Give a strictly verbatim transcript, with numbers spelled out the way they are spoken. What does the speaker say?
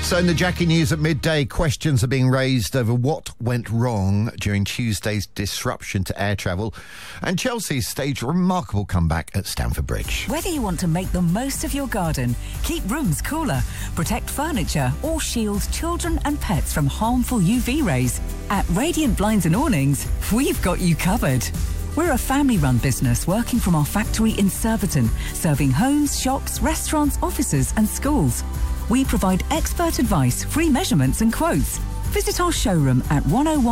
So in the Jackie News at midday, questions are being raised over what went wrong during Tuesday's disruption to air travel. And Chelsea staged a remarkable comeback at Stamford Bridge. Whether you want to make the most of your garden, keep rooms cooler, protect furniture or shield children and pets from harmful U V rays, at Radiant Blinds and Awnings, we've got you covered. We're a family-run business working from our factory in Surbiton, serving homes, shops, restaurants, offices and schools. We provide expert advice, free measurements and quotes. Visit our showroom at one oh one